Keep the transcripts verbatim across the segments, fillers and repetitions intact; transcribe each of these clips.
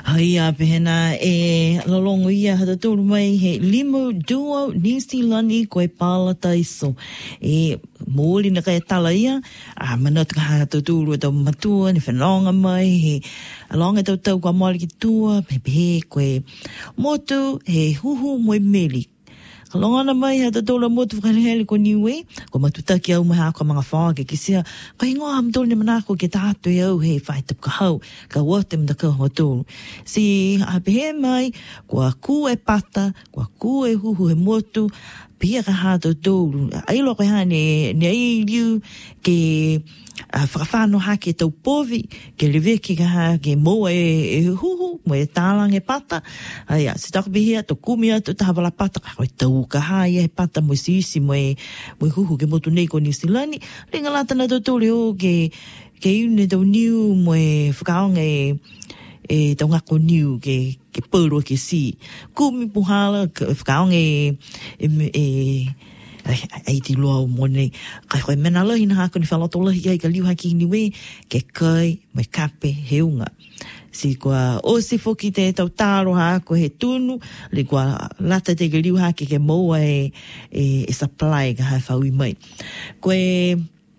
Haia pehena e lalongo ia hata tōru mai he limo duo nisi lani koe pāla taiso. E mōli na kai tala ia, a manatuka hata tōru e tau matua, ni whanonga mai, he alonga tau tau kua mōli ki tua, pepe koe motu, he huhu moe meli. Kalongana mai hata tōla motu whakalehele ko niwe, ko matutaki au maha ko mga whāke ki sia, ka ingoa hamtōlu ni manako ke tātu e au he whaitap ka hau, ka wate mta ka hoa tōlu. Si apehe mai, kua ku e pata, kua ku e huhu he motu, pia ka hata tōlu. Ailo koe hane, ne ai liu ke uh, whakawhano hake tau povi, ke leweki ka ha, ke moa e, e huhu, mo e tālang e pata. Aia, si takapihia, to kumia, to tahawala pata, ka koe tau ka ha, ia he pata mo si isi, mo e, mo e huhu, ke motu nei ko ni silani. Ringa lata na tau tōle o, ke, ke iune tau niu, mo e whakaonga e, e tau ngako niu, ke, ke pōrua ke si. Kumi puhala, ke whakaonga e, e, e ai ti loa o mone, kai koe mena lahi na hako ni whaloto lahi ai ka liu haki niwe, ke kai, mai kape, heunga. Si kua osi foki te tau tāro hako he tunu, li kua lata te ke liu haki ke moa e, e, e supply ka hai whaui mai. Koe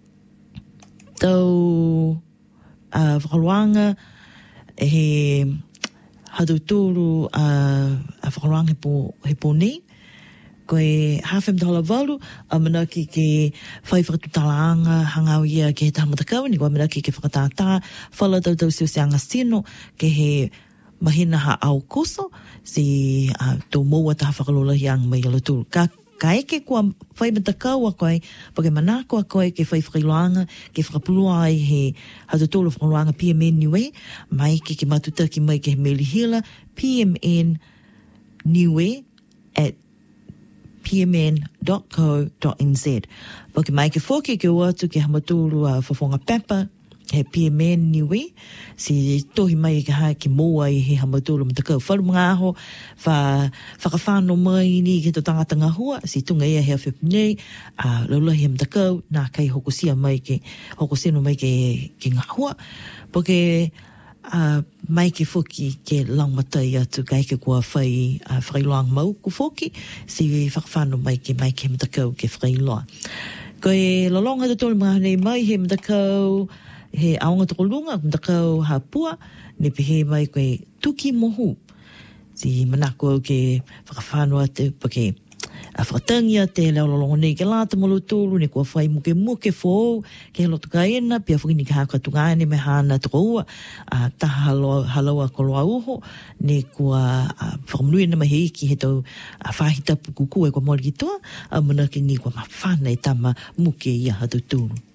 tau uh, whakaluanga he hatu tūru uh, a whakaluanga he po, he po nei, koe hawhem tahala walu, a manaki ke whai whakatutalaanga hangau ia ke he tahamatakawa, ni kua manaki ke whakatātā, whala tau tau siu seanga sino, ke he mahina ha au koso, si uh, tō moua taha whakalolahi ang mai ala tūru. Ka, ka eke kua whai matakawa koe, pake manako a koe ke whai whakailoanga, ke whakapulua ai he hatu tōlu whakailoanga P M N niwe, mai ke ke matutaki mai ke he melihila, P M N niwe at p m n dot co dot n z. Pake mai ke whoke ke watu ke hamatulu a whawhonga pepa, he P M N niwe, si tohi mai ke hae ke moa i he hamatulu mtakau. Wharu mga aho, wha, whakawhano mai ni ke to tangata ngā hua, si tunga ia hea whipnei, a laulahi mtakau, nā kai hokosia mai ke, hokosino mai ke, ke ngā hua. Pake Uh, mai ke whoki ke langmatai atu kai ke kua whai uh, whailoang mau ku whoki, si whakawhano mai ke mai ke mtakau ke whailoa. Koe lalonga te tōni mga nei mai he mtakau, he aonga toko lunga, mtakau ha pua, ne pehe mai koe tuki mohu. Si manako au ke whakawhano atu, pake a whakatangia te leo lalonga nei ke lata molo tōru, ne kua whai muke muke fōu, ke lotu ka ena, pia whakini ka haka tunga ane me hana toko ua, a taha haloa, haloa koloa uho, ne kua whakamunui na mahi iki he tau a whahita pukuku e kua mori ki toa, a mana ki ni kua mawhana e tama muke ia hatu tōru.